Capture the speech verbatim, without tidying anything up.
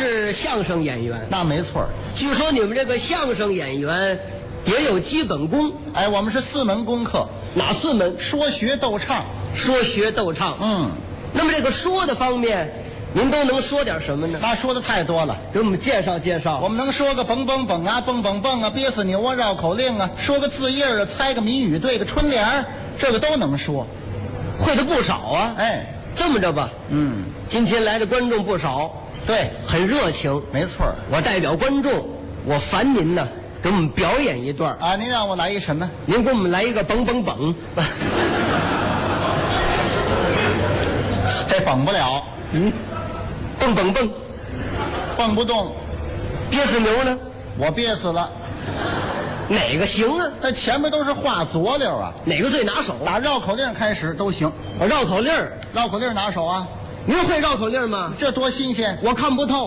是相声演员。 那没错。 据说你们这个相声演员也有基本功。 哎，我们是四门功课。 哪四门？ 说学逗唱。 说学逗唱。 嗯。 那么这个说的方面，您都能说点什么呢？ 那说的太多了， 给我们介绍介绍。 我们能说个蹦蹦蹦啊，蹦蹦蹦啊，憋死牛啊，绕口令啊，说个字印啊，猜个谜语，对个春联，这个都能说， 会的不少啊。 哎， 这么着吧， 嗯， 今天来的观众不少， 对， 很热情。 没错， 我代表观众，我烦您呢，给我们表演一段啊。您让我来一什么？ 您给我们来一个蹦蹦蹦。 这蹦不了。 嗯，蹦蹦蹦， 蹦不动。 憋死牛呢？ 我憋死了。 哪个行啊？ 那前面都是话佐料啊。 哪个最拿手？ 打绕口令开始都行。 我绕口令， 绕口令拿手啊。 您会绕口令吗？ 这多新鲜！ 我看不透。